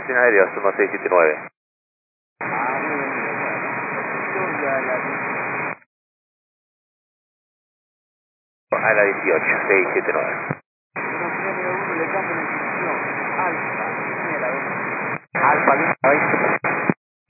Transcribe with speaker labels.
Speaker 1: estación aérea 1679. A la 18, 679.
Speaker 2: Alfa,